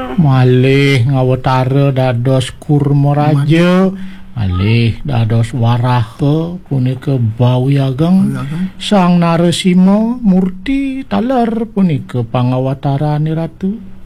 malih ngawatara dados Kurma Raja, malih dados Waraha punika Bawi Ageng, Sang Naresima Murti taler punika pangawatarane Ratu.